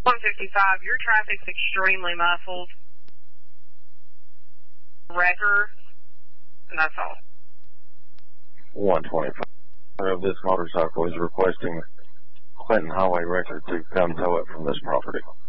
155, your traffic's extremely muffled. Wrecker, and that's all. 125 of this motorcycle is requesting Clinton Highway Wrecker to come tow it from this property.